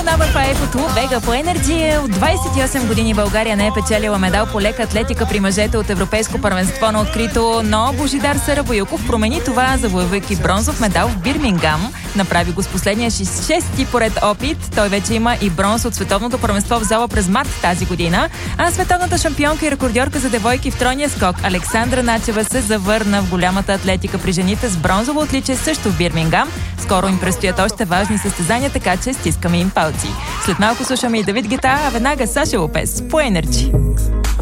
number 5 от Лубега по Енерджи. От 28 години България не е печелила медал по лека атлетика при мъжете от Европейско първенство на открито, но Божидар Сарабоюков промени това, завоювайки бронзов медал в Бирмингам. Направи го с последния 6-ти поред опит. Той вече има и бронз от световното първенство в зала през март тази година. А световната шампионка и рекордьорка за девойки в тройния скок Александра Начева се завърна в голямата атлетика при жените с бронзово отличие също в Бирмингам. Скоро им предстоят още важни състезания, така че стискаме им палци. След малко слушаме и Давид Гета, а веднага Саша Лопес по Енерджи.